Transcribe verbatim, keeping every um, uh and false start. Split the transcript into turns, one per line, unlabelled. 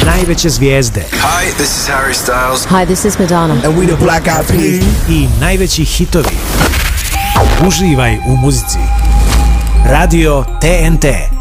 najveće zvijezde.
Hi, this is Harry Styles.
Hi, this is Madonna.
And we the Black Eyed Peas.
I najveći hitovi. Uživaj u muzici. Radio T N T.